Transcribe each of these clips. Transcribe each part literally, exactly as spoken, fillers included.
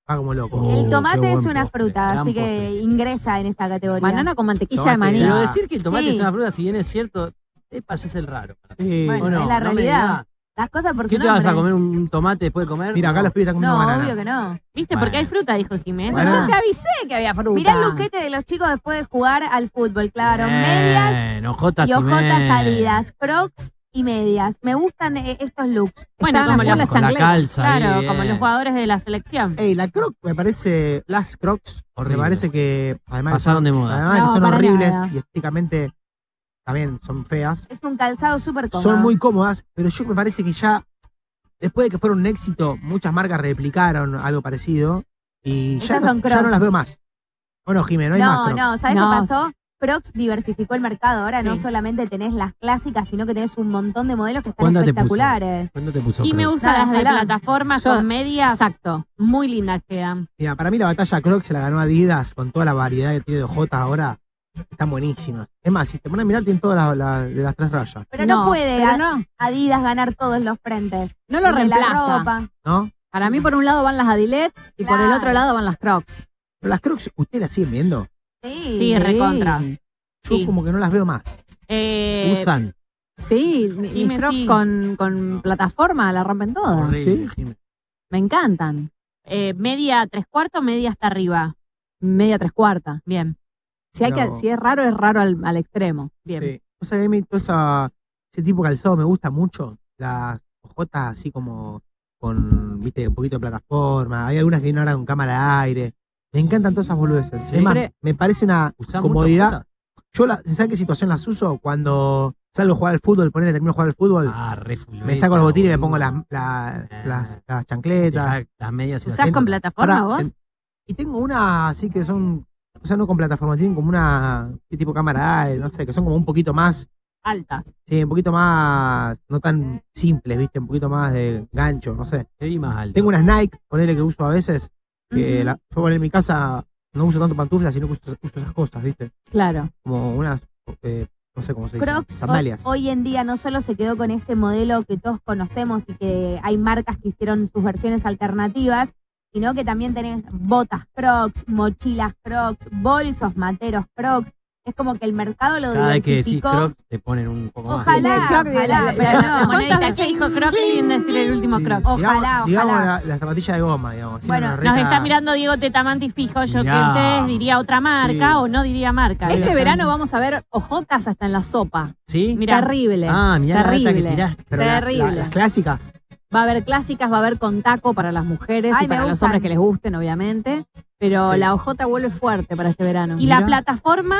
va como loco. Oh, El tomate qué es buen una postre, fruta, gran así que postre. ingresa en esta categoría. Banana con mantequilla Tomate, de maní. Pero Ah. decir que el tomate Sí. es una fruta, si bien es cierto, te pases el raro. Sí. Bueno, ¿O no? es la No me realidad. digas. Las cosas por ¿Qué su te vas a nombre. comer un tomate después de comer? Mira, acá No. los pibes están comiendo No, banana. obvio que no. ¿Viste? Bueno. Porque hay fruta, dijo Jimena. Bueno. Yo te avisé que había fruta. Mirá el luquete de los chicos después de jugar al fútbol, claro. Bien, Medias ojotas y ojotas men. Adidas, Crocs y medias. Me gustan eh, estos looks. Bueno, Estaban como a full los, las Con la chancletas. calza. claro, ahí, como bien. los jugadores de la selección. Ey, la Croc me parece, las Crocs, Horrible. me parece que además que Pasaron son, de moda. además No, que son para horribles nada. y estéticamente también son feas. Es un calzado súper cómodo. Son muy cómodas, pero yo me parece que ya, después de que fueron un éxito, muchas marcas replicaron algo parecido y ya Esas no, son ya no Crocs. las veo más. Bueno, Jimé, no hay más No, Crocs. no, ¿sabes No. qué pasó? Crocs diversificó el mercado. Ahora no Sí. solamente tenés las clásicas, sino que tenés un montón de modelos que están ¿Cuántas te puso? espectaculares. ¿Cuándo te puso Y me Crocs? usa Nada, las de ojalá. plataforma Yo- con medias. Exacto. Muy lindas quedan. Mira, para mí la batalla Crocs se la ganó Adidas con toda la variedad que tiene de ojotas ahora. Están buenísimas. Es más, si te pones a mirar, tienen todas las la, de las tres rayas, Pero no, puede pero a- no, Adidas ganar todos los frentes. no lo El de la reemplaza. ropa. ¿no? Para mí por un lado van las Adilets y por el Claro. otro lado van las Crocs. Pero las Crocs, ¿ustedes las siguen viendo? Sí. Sí, recontra. Yo Sí. como que no las veo más. Eh, Usan. Sí, mi- Jime, mis Crocs sí. con, con No. plataforma la rompen todas. Horrible, ¿sí? Jimé. Me encantan. eh, media tres cuartos, media hasta arriba. Media tres cuartas. Bien, Si, hay Pero- que, si es raro, es raro al, al extremo. bien. Sí. O sea, a mí todo esa- ese tipo de calzado me gusta mucho. Las ojotas así como con, viste, un poquito de plataforma. Hay algunas que vienen ahora con cámara de aire. Me encantan todas esas boludeces. Sí. Además, Pero- me parece una ¿Usás mucho comodidad. ojotas? Yo, la, ¿sabes qué situación las uso? Cuando salgo a jugar al fútbol, ponele, termino de jugar al fútbol, Ah, re me fulbeta, saco los botines y me boludo. pongo las, la- Ah. las, las chancletas. Dejá las medias y las ¿Usás con cintas. plataforma Ahora, vos? en- y tengo una así que son, o sea, no con plataforma, tienen como una ¿qué tipo cámara de aire? No sé, que son como un poquito más, Altas. sí, un poquito más, no tan simples, viste, un poquito más de gancho, no sé. Te vi más alto. Tengo unas Nike, ponele que uso a veces, que Ujú. la, yo ponele en mi casa no uso tanto pantuflas, sino que uso, uso esas cosas, viste, Claro. como unas, eh, no sé cómo se dice, Crocs sandalias. ho- hoy en día no solo se quedó con ese modelo que todos conocemos y que hay marcas que hicieron sus versiones alternativas, sino que también tenés botas Crocs, mochilas Crocs, bolsos materos Crocs. Es como que el mercado lo Cada vez que decís diversificó. Crocs te ponen un poco más. Ojalá, El Croc de ojalá, la- pero la- no. Monedita que dijo Crocs sin decir el último Sí, Crocs. Ojalá, digamos, digamos ojalá. la, la zapatilla de goma, digamos. así, Bueno, una Nos reta- está mirando Diego Tetamanti fijo, yo Mirá. que ustedes diría otra marca Sí. o no diría marca. Este Mira, verano vamos a ver ojotas hasta en la sopa. ¿Sí? Mirá. Terrible. Ah, mirá la data que terrible. tiraste. pero la- la- terrible. las clásicas. Va a haber clásicas, va a haber con taco para las mujeres Ay, y me para los gustan. hombres que les gusten, obviamente. Pero Sí. la ojota vuelve fuerte para este verano. Y la Mirá. plataforma,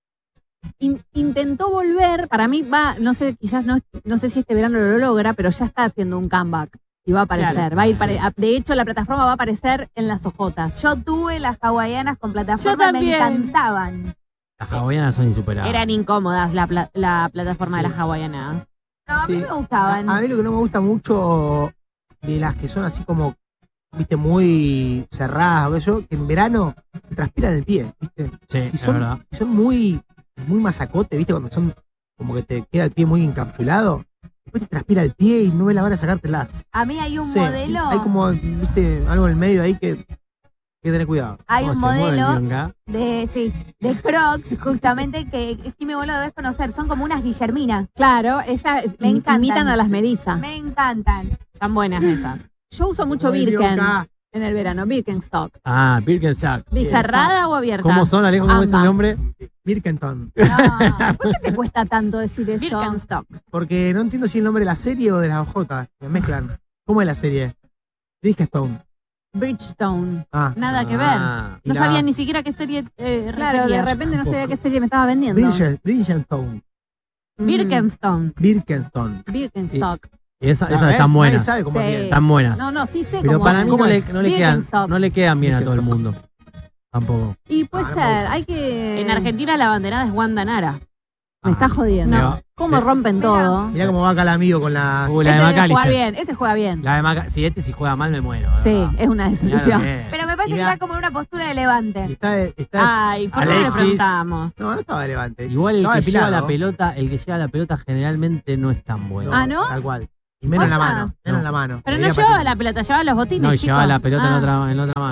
In- intentó volver, para mí va, no sé, quizás no, no sé si este verano lo logra, pero ya está haciendo un comeback. Y va a aparecer. Claro. Va a ir pare- de hecho, la plataforma va a aparecer en las ojotas. Yo tuve las hawaianas con plataforma, Yo también. me encantaban. Las hawaianas son insuperables. eran incómodas la, pla- la plataforma de las hawaianas. No, a mí Sí. me A, gustaban. a mí lo que no me gusta mucho de las que son así como, viste, muy cerradas, o qué sé yo, que en verano te transpiran el pie, viste. Sí, Si es son, verdad. son muy, muy masacote, viste, cuando son como que te queda el pie muy encapsulado, después te transpira el pie y no ves la hora de sacártelas. A mí hay un Sí, modelo, hay como, viste, algo en el medio ahí que hay que tener cuidado. hay ¿Cómo un se mueve el modelo ñonga? de, sí, de Crocs, justamente, que Jimmy vos lo debes conocer. Son como unas guillerminas. Claro, esa Me im- encantan. imitan a las Melissa. Me encantan. Están buenas esas. Yo uso mucho Como el Birken ñonga. en el verano, Birkenstock. Ah, Birkenstock. Birkenstock. ¿Cerrada o abierta? ¿Cómo son, Alejo? ¿Cómo es el Ambas. nombre? Birkenton. No, ¿Por qué te cuesta tanto decir eso? Birkenstock. Porque no entiendo si el nombre de la serie o de las hojotas. Me mezclan. ¿Cómo es la serie? Birkenstone. Bridgestone. Ah. Nada que ver. Ah, No Y sabía las- ni siquiera qué serie eh, Claro, de referías. repente no sabía qué serie me estaba vendiendo. Bridge- Bridgestone. Mm, Birkenstone. Birkenstone. Birkenstock. Esa- ¿La esas ves? están Nadie buenas. sabe cómo Sí. es bien. Están buenas. No, no, sí sé Pero cómo para es. mí no ¿Cómo le, es? no le quedan, Birkenstock. no le quedan bien a todo el mundo. Tampoco. Y puede Ah, no ser, me gusta. hay que... En Argentina la banderada es Wanda Nara. Me está jodiendo. No. ¿Cómo Sí. rompen Mirá. todo? Mirá cómo va acá el amigo con las. Uy, la de Ese debe jugar McAllister. bien, ese juega bien. La de Maca, si este si juega mal me muero. Sí, ¿verdad? es una Mirá lo desilusión. que es. pero me parece que Mirá. está como en una postura de y levante. está, está Ay, ¿por qué no le Alexis. preguntamos? no, no estaba levante. Igual el Estaba que lleva depilado. la pelota, el que lleva la pelota generalmente no es tan bueno. Ah, ¿no? Tal cual. Y menos en la Posta. mano. Menos No. en la mano. Pero no Debería llevaba patinar. la pelota, llevaba los botines, No, y chicos. llevaba la pelota en, Ah. otra, en otra mano.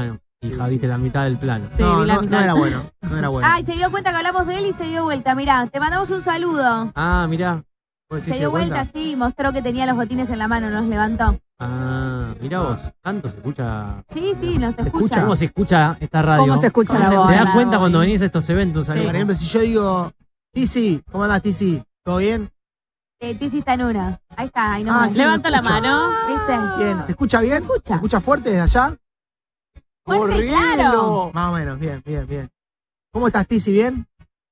Hija, viste la mitad del plano. Sí, no, vi la no, mitad. no era bueno. No era bueno. Ay, se dio cuenta que hablamos de él y se dio vuelta. Mirá, te mandamos un saludo. Ah, mirá. ¿Vos Se decís dio de vuelta, sí, mostró que tenía los botines en la mano, nos levantó. Ah, mirá vos. Tanto se escucha. Sí, sí, nos ¿Se escucha. escucha? ¿Cómo se escucha esta radio? ¿Cómo se escucha ¿Cómo la se voz? ¿Te das la cuenta voz, cuando eh? venís a estos eventos? Sí. Alejo? Por ejemplo, si yo digo, Tizi, ¿cómo andás, Tizi? ¿Todo bien? Eh, Tizi está en una. Ahí está, ahí nos Ah, vemos. sí. Levanto la escucha. mano. ¿Viste? Bien, ¿se escucha bien? Se escucha. ¿Se escucha fuerte desde allá? Fuerte, claro. Más o menos, bien, bien, bien. ¿Cómo estás, Tizi? ¿Bien?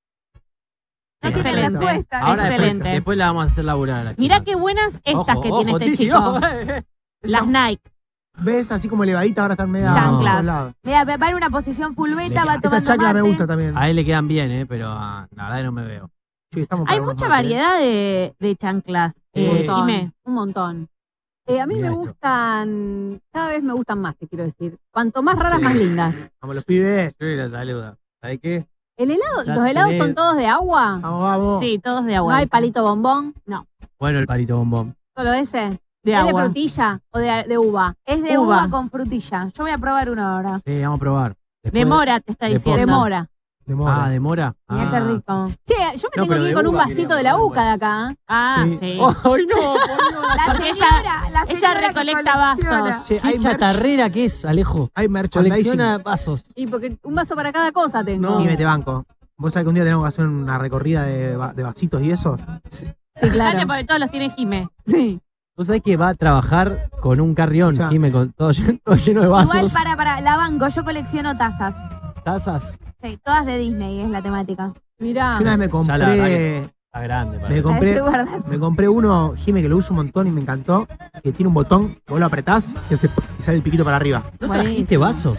No tiene Excelente. respuesta. Ahora después, Excelente. después la vamos a hacer laburar a la chica. Mirá qué buenas estas Ojo, que tiene ojo, este Tizi, chico. ojo, eh. Las Nike. ¿Ves? Así como elevadita, ahora están media Chanclas. a los lados. Mira, va en una posición full beta, Le- va Esa tomando chacla me mate. gusta también. A él le quedan bien, ¿eh? Pero ah, la verdad que no me veo. Sí, estamos Hay para unos mucha mates, ¿eh? variedad de, de chanclas. Sí. Eh, Un montón. Jimé. Un montón. Eh, a mí Mirá me esto. gustan, cada vez me gustan más, te quiero decir. Cuanto más raras, Sí. más lindas. Vamos, los pibes. Yo le saluda. ¿Sabes qué? ¿El helado, Ya los helados tenés- son todos de agua? Vamos, vamos. Sí, todos de ¿No agua. hay palito bombón? No. Bueno, el palito bombón. ¿Solo ese? De ¿Es de agua. frutilla o de, de uva? Es de uva. Uva. con frutilla. Yo voy a probar uno ahora. Sí, vamos a probar. Después- De mora te está de diciendo. De mora. De mora. Ah, de mora. Mirá Ah. qué rico. Che, yo me No, tengo pero que de ir con un uva vasito tiene de la muy UCA de bueno. acá. ¿eh? Ah, Sí. sí. ¡Ay, no! por Dios! La Porque señora, ella- la ella señora que recolecta colecciona. vasos. Che, ¿Qué hay merch- chatarrera que es, Alejo? Hay merchandising. Colecciona vasos. Y porque un vaso para cada cosa tengo. No. Y mete banco. Vos sabés que un día tenemos que hacer una recorrida de, va- de vasitos y eso. Sí, Dale, claro. porque todos los tiene Jimé. Sí. Vos sabés que va a trabajar con un carrión, Ya. Jime, con todo, lleno- todo lleno de vasos. Igual para, para, la banco, yo colecciono tazas. Tazas. Sí, todas de Disney es la temática. Mirá. Yo una vez me Ya la verdad compré. Está grande. Me parece. compré, Estoy guardando. me compré uno, Jime, que lo uso un montón y me encantó. Que tiene un botón que vos lo apretás y se- y sale el piquito para arriba. ¿No Buenísimo. trajiste vasos?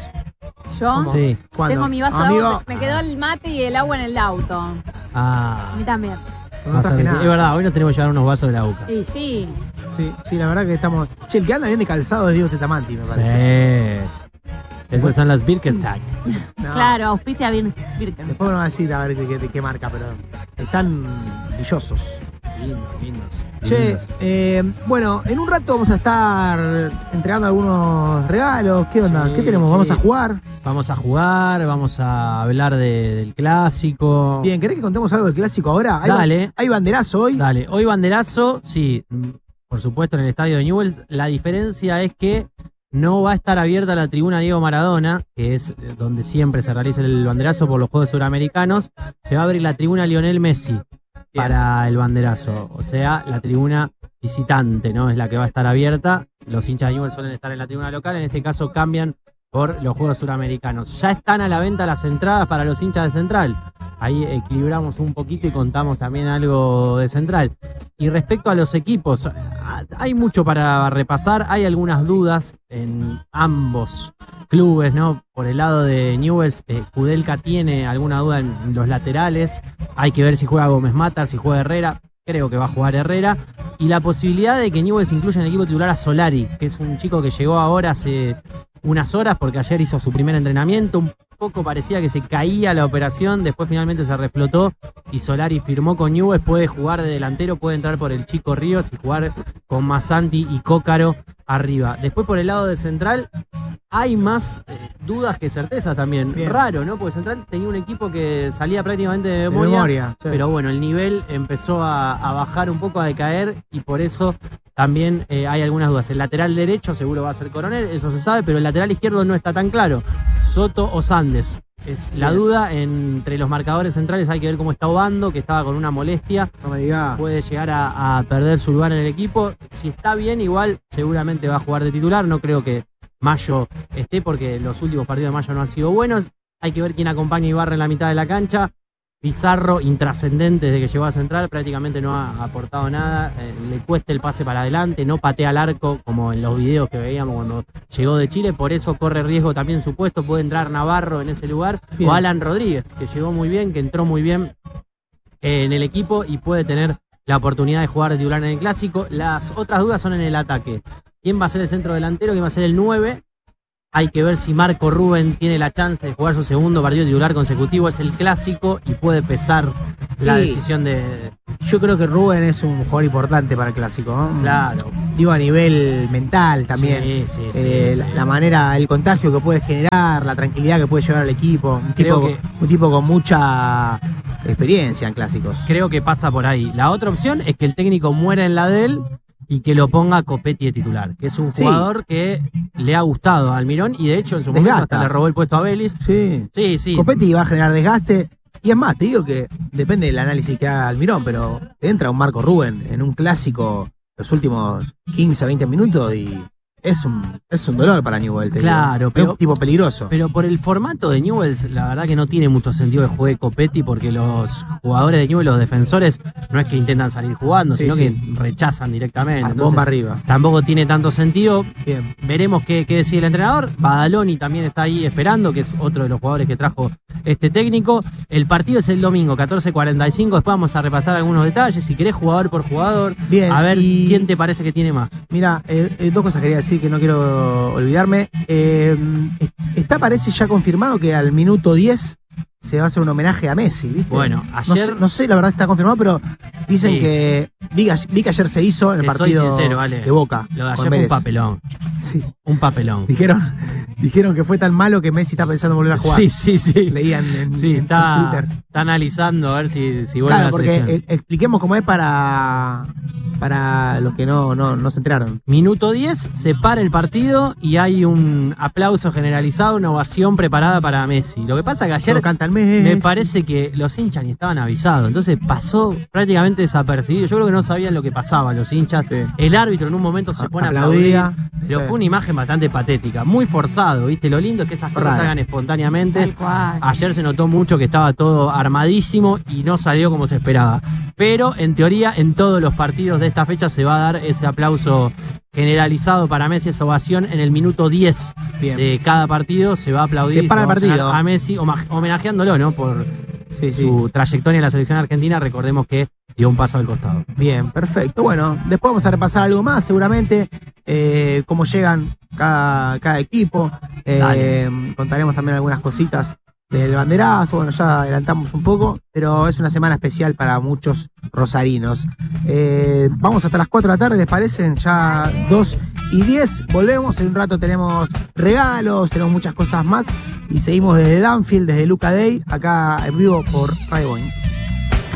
Yo ¿Cómo? Sí. ¿Cuándo? tengo mi vaso de Amigo, agua. Me quedó el mate y el agua en el auto. Ah. A mí también. no Vas a traje ver, nada. es verdad, hoy nos tenemos que llevar unos vasos de la UCA. Y sí. Sí, sí, la verdad que estamos. Che, el que anda bien de calzado es Diego Tetamanti, me parece. Sí. Esas son las Birkenstocks. No, Claro, auspicia bien Birkenstock. Después no va a decir a ver de qué, de qué marca, pero están brillosos. Lindos, lindos. Che, lindos. eh, bueno, en un rato vamos a estar entregando algunos regalos. ¿Qué onda? Sí, ¿Qué tenemos? sí. ¿Vamos a jugar? Vamos a jugar, vamos a hablar de- del clásico. Bien, ¿querés que contemos algo del clásico ahora? Hay, Dale. hay banderazo hoy. Dale, hoy banderazo, sí, mm, por supuesto en el estadio de Newell's. La diferencia es que no va a estar abierta la tribuna Diego Maradona, que es eh, donde siempre se realiza el banderazo por los Juegos Suramericanos. Se va a abrir la tribuna Lionel Messi para el banderazo. O sea, la tribuna visitante, ¿no? Es la que va a estar abierta. Los hinchas de Newell's suelen estar en la tribuna local. En este caso cambian por los Juegos Suramericanos. Ya están a la venta las entradas para los hinchas de Central. Ahí equilibramos un poquito y contamos también algo de Central. Y respecto a los equipos, hay mucho para repasar. Hay algunas dudas en ambos clubes, ¿no? Por el lado de Newell's, eh, Kudelka tiene alguna duda en los laterales. Hay que ver si juega Gómez Mata, si juega Herrera. Creo que va a jugar Herrera. Y la posibilidad de que Newell's incluya en el equipo titular a Solari, que es un chico que llegó ahora hace unas horas porque ayer hizo su primer entrenamiento. Un poco parecía que se caía la operación, después finalmente se reflotó y Solari firmó con Newell's. Puede jugar de delantero, puede entrar por el Chico Ríos y jugar con Masanti y Cócaro arriba. Después por el lado de Central hay más eh, dudas que certezas también. Bien. Raro, ¿no? Porque Central tenía un equipo que salía prácticamente de De memoria. memoria. sí. Pero bueno, el nivel empezó a, a bajar un poco, a decaer, y por eso también eh, hay algunas dudas. El lateral derecho seguro va a ser Coronel, eso se sabe, pero el lateral izquierdo no está tan claro. Soto o Sandes. Es la Bien. duda entre los marcadores centrales. Hay que ver cómo está Obando, que estaba con una molestia. No me digas. Puede llegar a, a perder su lugar en el equipo. Si está bien, igual seguramente va a jugar de titular. No creo que Mayo esté, porque los últimos partidos de Mayo no han sido buenos. Hay que ver quién acompaña a Ibarra en la mitad de la cancha. Pizarro, intrascendente desde que llegó a Central, prácticamente no ha aportado nada. Eh, le cuesta el pase para adelante, no patea al arco como en los videos que veíamos cuando llegó de Chile. Por eso corre riesgo también su puesto. Puede entrar Navarro en ese lugar. Bien. O Alan Rodríguez, que llegó muy bien, que entró muy bien eh, en el equipo y puede tener la oportunidad de jugar de titular en el Clásico. Las otras dudas son en el ataque. ¿Quién va a ser el centro delantero? ¿Quién va a ser el nueve? Hay que ver si Marco Rubén tiene la chance de jugar su segundo partido titular consecutivo. Es el clásico y puede pesar la Sí. decisión de... Yo creo que Rubén es un jugador importante para el clásico, ¿no? Claro. Digo, a nivel mental también. Sí, sí, sí, Eh, sí. La, la manera, el contagio que puede generar, la tranquilidad que puede llevar al equipo. Un Creo tipo, que- un tipo con mucha experiencia en clásicos. Creo que pasa por ahí. La otra opción es que el técnico muera en la de él y que lo ponga Copetti de titular, que es un Sí. jugador que le ha gustado a Almirón y de hecho en su momento Desgasta. hasta le robó el puesto a Vélez. Sí. Sí, sí. Copetti va a generar desgaste. Y es más, te digo que depende del análisis que haga Almirón, pero te entra un Marco Rubén en un clásico los últimos quince, veinte minutos y es un, es un dolor para Newell's. te digo. Claro, Es pero- un tipo peligroso. Pero por el formato de Newell's, la verdad que no tiene mucho sentido que juegue Copetti porque los jugadores de Newell's, los defensores, no es que intentan salir jugando, Sí, sino sí. que rechazan directamente. Ah, Entonces, bomba arriba. tampoco tiene tanto sentido. Bien. Veremos qué, qué decide el entrenador. Badaloni también está ahí esperando, que es otro de los jugadores que trajo este técnico. El partido es el domingo, catorce cuarenta y cinco. Después vamos a repasar algunos detalles. Si querés, jugador por jugador. Bien, A ver y- quién te parece que tiene más. Mira, eh, eh, dos cosas quería decir que no quiero olvidarme. Eh, está, parece ya confirmado que al minuto diez se va a hacer un homenaje a Messi, ¿viste? Bueno, No ayer, sé, no sé la verdad si está confirmado, pero dicen Sí. que vi, que vi que ayer se hizo en el Te soy partido sincero, Ale. de Boca. lo de con ayer fue un Vélez. papelón. Sí. Un papelón. Dijeron, dijeron que fue tan malo que Messi está pensando en volver a jugar. Sí, sí, sí. Leían en, Sí, en está, Twitter. está analizando a ver si, si vuelve Claro, a la porque selección. eh, expliquemos cómo es para, para los que no, no, no se enteraron. Minuto diez, se para el partido y hay un aplauso generalizado, una ovación preparada para Messi. Lo que pasa que ayer Todo canta el Messi. me parece que los hinchas ni estaban avisados, entonces pasó prácticamente desapercibido. Yo creo que no sabían lo que pasaba los hinchas. Sí. El árbitro en un momento se A- pone a aplaudir, aplaudía. pero Sí. fue una imagen bastante patética, muy forzado, ¿viste? Lo lindo es que esas cosas Raro. salgan espontáneamente. Tal cual. Ayer se notó mucho que estaba todo armadísimo y no salió como se esperaba. Pero en teoría en todos los partidos de esta fecha se va a dar ese aplauso generalizado para Messi, esa ovación en el minuto diez Bien. de cada partido. Se va a aplaudir Se y para va el a ovacionar partido. a Messi, homa- homenajeándolo, ¿no? Por Sí, sí. su trayectoria en la selección argentina. Recordemos que dio un paso al costado. Bien, perfecto. Bueno, después vamos a repasar algo más, seguramente, eh, cómo llegan cada, cada equipo. Eh, Dale. contaremos también algunas cositas del banderazo. Bueno, ya adelantamos un poco, pero es una semana especial para muchos rosarinos. Eh, vamos hasta las cuatro de la tarde, ¿les parecen? Ya dos y diez. Volvemos. En un rato tenemos regalos, tenemos muchas cosas más. Y seguimos desde Danfield, desde Luca Day, acá en vivo por Radio Boing.